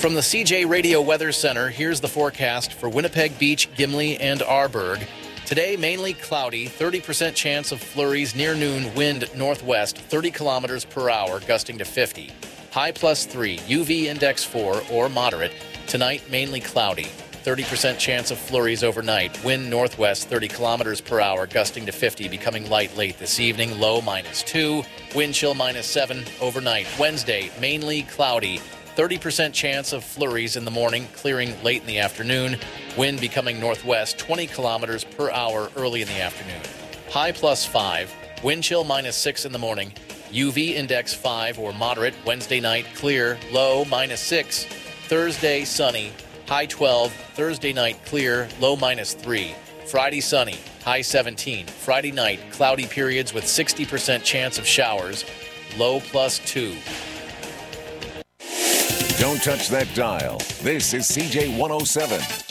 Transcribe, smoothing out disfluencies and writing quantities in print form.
From the CJ Radio Weather Center, here's the forecast for Winnipeg Beach, Gimli, and Arborg. Today, mainly cloudy, 30% chance of flurries near noon, wind northwest, 30 kilometers per hour, gusting to 50. High +3, UV index 4 or moderate. Tonight, mainly cloudy, 30% chance of flurries overnight, wind northwest, 30 kilometers per hour, gusting to 50, becoming light late this evening, low -2, wind chill -7 overnight. Wednesday, mainly cloudy. 30% chance of flurries in the morning, clearing late in the afternoon. Wind becoming northwest, 20 kilometers per hour early in the afternoon. High +5, wind chill -6 in the morning. UV index 5 or moderate. Wednesday night, clear, low -6. Thursday, sunny, high 12. Thursday night, clear, low -3. Friday, sunny, high 17. Friday night, cloudy periods with 60% chance of showers, low +2. Don't touch that dial. This is CJ 107.